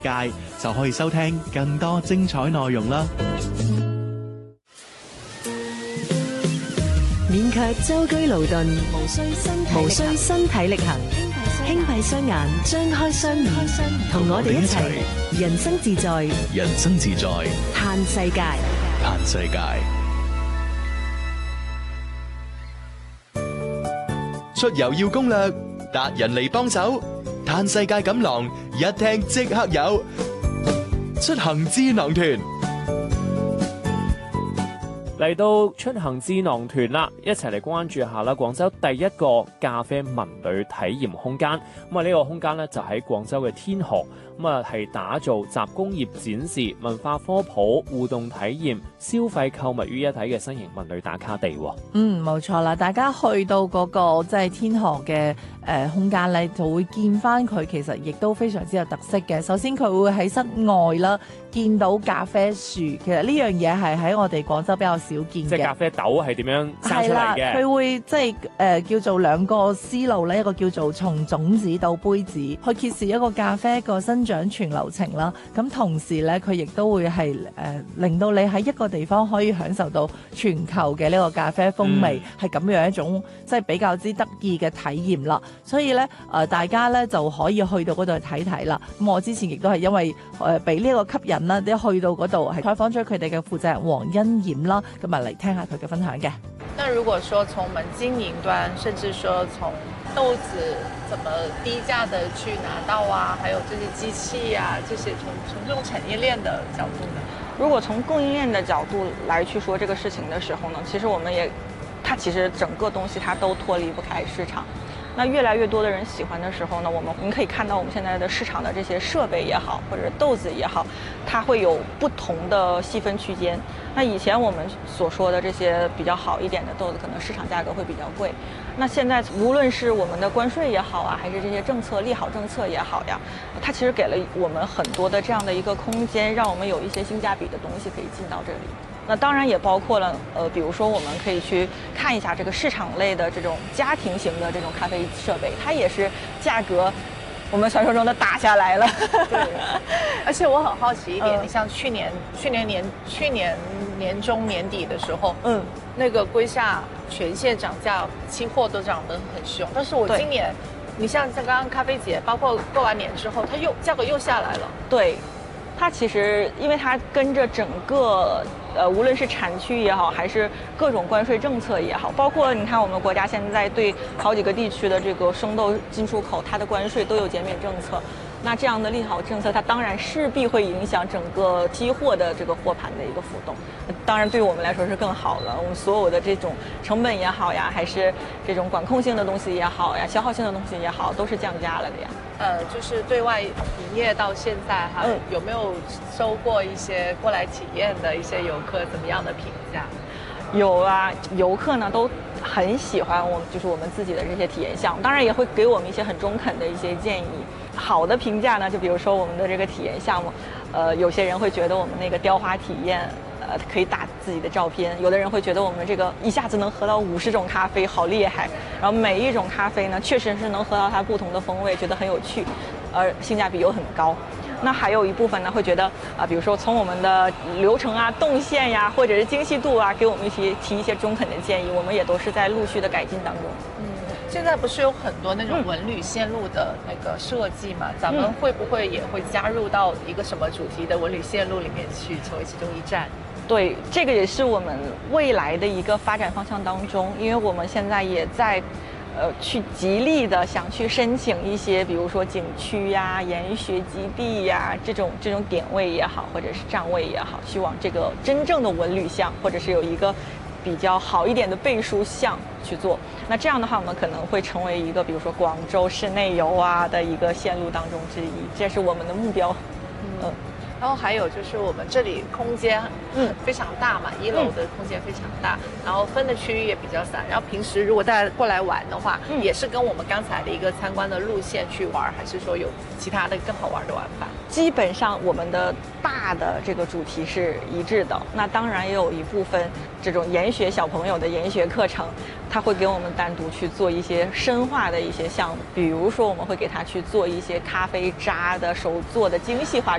界就可以收聽更多精彩內容啦。 免卻舟車勞頓，無需身體力行，輕閉雙眼，張開雙眼，同我哋一齊人生自在， 人生自在， 嘆世界。 嘆世界。出遊要攻略，達人嚟幫手，嘆世界錦囊一聽即刻有，出行智囊團。 嚟到出行智囊團啦，一齊嚟關注下啦！廣州第一個咖啡文旅體驗空間，咁啊呢個空間咧就喺廣州嘅天河，咁啊係打造集工業展示、文化科普、互動體驗、消費購物於一體嘅新型文旅打卡地。 冇錯啦！大家去到嗰個即係天河嘅空間咧，就會見翻佢其實亦都非常之有特色嘅。首先佢會喺室外啦，見到咖啡樹，其實呢樣嘢係喺我哋廣州比較少見嘅。 即係咖啡豆係點樣生出嚟嘅？ 佢會即係叫做兩個思路咧，一個叫做從種子到杯子，去揭示一個咖啡個生長全流程啦。咁同時咧，佢亦都會係令到你喺一個地方可以享受到全球嘅呢個咖啡風味，係咁樣一種即係比較之得意嘅體驗啦。所以咧大家咧就可以去到嗰度去睇睇啦。咁我之前亦都係因為俾呢個吸引啦，一去到嗰度係採訪咗佢哋嘅負責人黃欣冉啦，咁啊嚟聽下佢嘅分享嘅。 那如果說從我們經營端，甚至說從豆子怎麼低價的去拿到啊，還有這些機器啊，這些從這種產業鏈的角度呢？ 如果從供應鏈的角度來去說這個事情的時候呢，其實我們它其實整個東西它都脫離不開市場。那越來越多的人喜歡的時候呢，我們可以看到我們現在的市場的這些設備也好，或者豆子也好，它會有不同的細分區間。那以前我們所說的這些比較好一點的豆子，可能市場價格會比較貴。那現在無論是我們的關稅也好啊，還是這些政策利好政策也好呀，它其實給了我們很多的這樣的一個空間，讓我們有一些性價比的東西可以進到這裡。那當然也包括了比如說我們可以去看一下這個市場類的這種家庭型的這種咖啡設備，它也是價格我們傳說中的打下來了。 對，而且我很好奇一點，你像去年年中年底的時候，那個瑰夏全線漲價，期貨都漲得很兇。但是我今年，你像剛剛咖啡節，包括過完年之後，它價格又下來了。 對，它其實因為它跟着整個無論是產區也好，還是各種關稅政策也好，包括你看我們國家現在對好幾個地區的這個生豆進出口，它的關稅都有減免政策。那這樣的利好政策，它當然勢必會影響整個期貨的這個貨盤的一個浮動。當然對於我們來說是更好了，我們所有的這種成本也好呀，還是這種管控性的東西也好呀，消耗性的東西也好，都是降價了的呀。 就是對外營業到現在哈，有沒有收過一些過來體驗的一些遊客怎麼樣的評價？ 有啊，遊客呢都很喜歡我們自己的這些體驗項目，當然也會給我們一些很中肯的一些建議。好的評價呢，就比如說我們的這個體驗項目，有些人會覺得我們那個雕花體驗，可以打自己的照片；有的人會覺得我們這個一下子能喝到50種咖啡，好厲害。然後每一種咖啡呢，確實是能喝到它不同的風味，覺得很有趣，而性價比又很高。那還有一部分呢，會覺得比如說從我們的流程啊、動線呀，或者是精細度啊，給我們提一些中肯的建議，我們也都是在陸續的改進當中。 現在不是有很多那種文旅線路的那個設計嘛？咱們會不會也會加入到一個什麼主題的文旅線路裡面去，成為其中一站？ 對，這個也是我們未來的一個發展方向當中，因為我們現在也在去極力的想去申請一些，比如說景區呀、研學基地呀這種點位也好，或者是站位也好，希望這個真正的文旅項，或者是有一個比較好一點的背書項去做。那這樣的話，我們可能會成為一個，比如說廣州市內遊啊的一個線路當中之一，這是我們的目標。 然后还有就是我们这里空间非常大嘛，1楼的空间非常大，然后分的区域也比较散。然后平时如果大家过来玩的话，也是跟我们刚才的一个参观的路线去玩，还是说有其他的更好玩的玩法？ 基本上我们的大的这个主题是一致的。那当然也有一部分这种研学小朋友的研学课程，他会给我们单独去做一些深化的一些项目，比如说我们会给他去做一些咖啡渣的手做的精细化